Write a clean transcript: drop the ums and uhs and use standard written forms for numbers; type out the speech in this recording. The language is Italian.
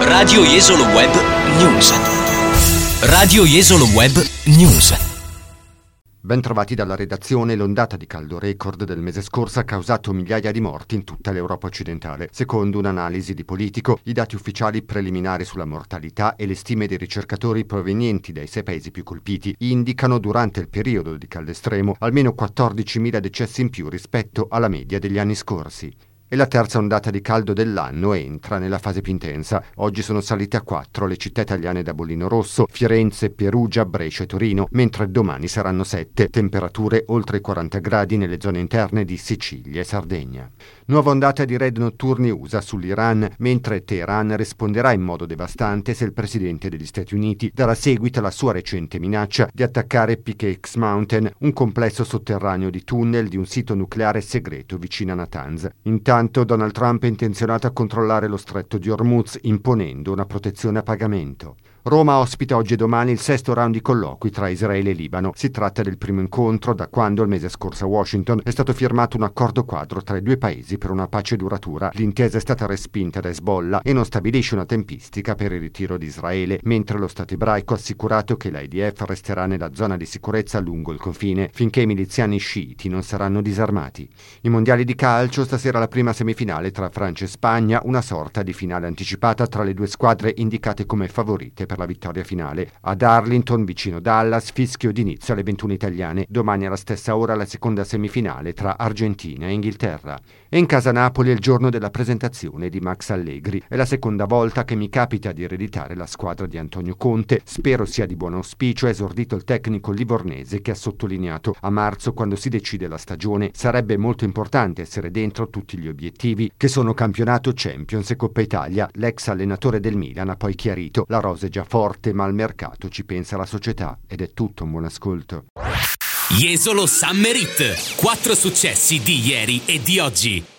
Radio Jesolo Web News. Radio Jesolo Web News. Ben trovati dalla redazione. L'ondata di caldo record del mese scorso ha causato migliaia di morti in tutta l'Europa occidentale. Secondo un'analisi di Politico, i dati ufficiali preliminari sulla mortalità e le stime dei ricercatori provenienti dai 6 paesi più colpiti indicano durante il periodo di caldo estremo almeno 14.000 decessi in più rispetto alla media degli anni scorsi. E la terza ondata di caldo dell'anno entra nella fase più intensa. Oggi sono salite a 4 le città italiane da bollino rosso: Firenze, Perugia, Brescia e Torino, mentre domani saranno 7, temperature oltre i 40 gradi nelle zone interne di Sicilia e Sardegna. Nuova ondata di raid notturni USA sull'Iran, mentre Teheran risponderà in modo devastante se il presidente degli Stati Uniti darà seguito alla sua recente minaccia di attaccare PKX Mountain, un complesso sotterraneo di tunnel di un sito nucleare segreto vicino a Natanz. Intanto Donald Trump è intenzionato a controllare lo stretto di Hormuz imponendo una protezione a pagamento. Roma ospita oggi e domani il 6° round di colloqui tra Israele e Libano. Si tratta del primo incontro da quando il mese scorso a Washington è stato firmato un accordo quadro tra i due paesi per una pace duratura. L'intesa è stata respinta da Hezbollah e non stabilisce una tempistica per il ritiro di Israele, mentre lo Stato ebraico ha assicurato che l'IDF resterà nella zona di sicurezza lungo il confine finché i miliziani sciiti non saranno disarmati. I mondiali di calcio, stasera la prima semifinale tra Francia e Spagna, una sorta di finale anticipata tra le due squadre indicate come favorite per la vittoria finale. Ad Arlington, vicino Dallas, fischio d'inizio alle 21 italiane. Domani alla stessa ora la seconda semifinale tra Argentina e Inghilterra. E in casa Napoli è il giorno della presentazione di Max Allegri. È la seconda volta che mi capita di ereditare la squadra di Antonio Conte. Spero sia di buon auspicio, ha esordito il tecnico livornese, che ha sottolineato: a marzo, quando si decide la stagione, sarebbe molto importante essere dentro tutti gli obiettivi, che sono campionato, Champions e Coppa Italia. L'ex allenatore del Milan ha poi chiarito: la rosa è già forte, ma al mercato ci pensa la società. Ed è tutto, un buon ascolto. Jesolo Summer Hit. 4 successi di ieri e di oggi.